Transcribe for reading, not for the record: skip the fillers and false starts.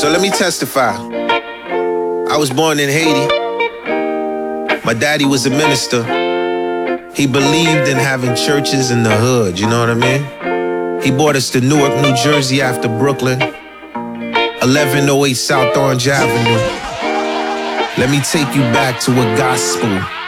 So let me testify. I was born in Haiti. My daddy was a minister. He believed in having churches in the hood, you know what I mean? He brought us to Newark, New Jersey after Brooklyn. 1108 South Orange Avenue. Let me take you back to a gospel